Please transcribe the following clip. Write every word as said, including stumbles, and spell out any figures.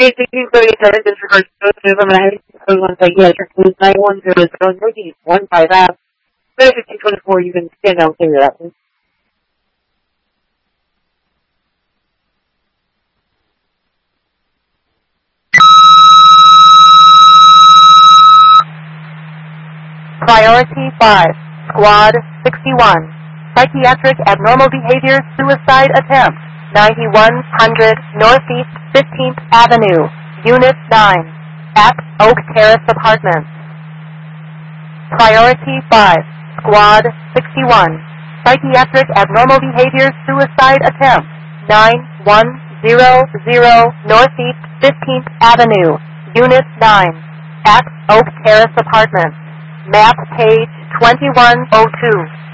Okay, thank you for your service. This regards to from an one site. Yes, your code nine one zero zero Northeast one five F. fifteen twenty-four, you can stand down and figure that out. Priority five, Squad sixty-one. Psychiatric abnormal behavior suicide attempt. ninety-one hundred Northeast fifteenth Avenue, Unit nine, at Oak Terrace Apartments. Priority five, Squad sixty-one. Psychiatric abnormal behavior suicide attempt. nine one zero zero Northeast fifteenth Avenue, Unit nine, at Oak Terrace Apartments. Map page twenty-one oh two.